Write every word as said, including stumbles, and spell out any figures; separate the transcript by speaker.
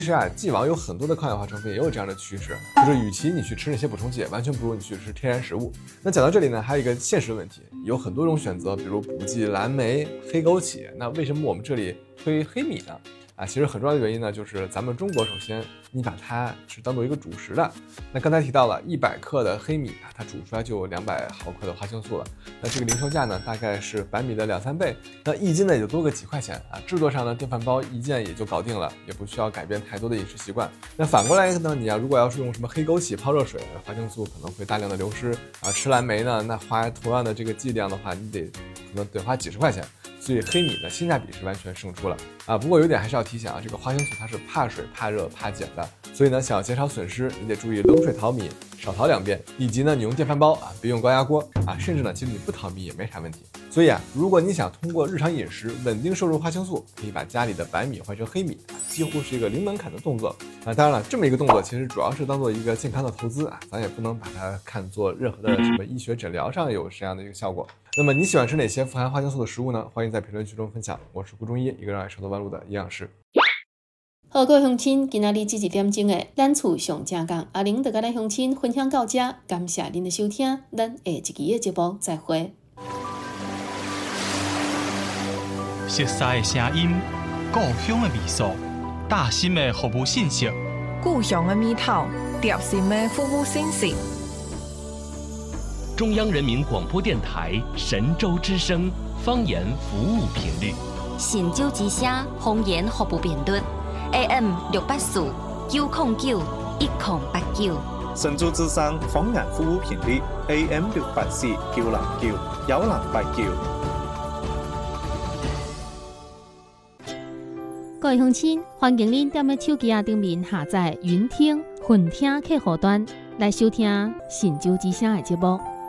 Speaker 1: 其实啊，既往有很多的抗氧化成分也有这样的趋势，就是与其你去吃那些补充剂，完全不如你去吃天然食物。那讲到这里呢，还有一个现实的问题，有很多种选择，比如补剂蓝莓、黑枸杞。那为什么我们这里推黑米呢？啊，其实很重要的原因呢，就是咱们中国首先你把它是当做一个主食的。那刚才提到了一百克的黑米啊，它煮出来就有两百毫克的花青素了。那这个零售价呢，大概是白米的两三倍。那一斤呢也就多个几块钱啊。制作上呢，电饭煲一件也就搞定了，也不需要改变太多的饮食习惯。那反过来呢，你要如果要是用什么黑枸杞泡热水，花青素可能会大量的流失啊。吃蓝莓呢，那花同样的这个剂量的话，你得可能得花几十块钱。所以黑米的性价比是完全胜出了啊！不过有点还是要提醒啊，这个花青素它是怕水、怕热、怕碱的，所以呢，想要减少损失，你得注意冷水淘米，少淘两遍，以及呢，你用电饭煲啊，别用高压锅啊，甚至呢，其实你不淘米也没啥问题。所以啊，如果你想通过日常饮食稳定摄入花青素，可以把家里的白米换成黑米啊，几乎是一个零门槛的动作啊。当然了，这么一个动作其实主要是当做一个健康的投资啊，咱也不能把它看作任何的什么医学诊疗上有这样的一个效果。那么你喜欢吃哪些富含花青素的食物呢？欢迎在评论区中分享。我是顾中医，一个热爱手头弯路的营养师。
Speaker 2: 好，各位乡亲，今仔日这一点钟的咱厝上正讲，阿玲就跟咱乡亲分享到这，感谢您的收听，咱下一期的节目再会。
Speaker 3: 熟悉的声音，故乡的味素，大心的服务信息，
Speaker 4: 故乡的味道，贴心的服务信息。
Speaker 5: 中央人民广播电台神州之声方言服务频率，
Speaker 6: 神州之声方言服务频率 A M 六八四九零九一零八九，
Speaker 7: 神州之声方言服务频率 A M 六八四九零九一零八九。
Speaker 2: 各位乡亲，欢迎您踮咧手机啊顶面下载云听、混听客户端来收听神州之声的节目。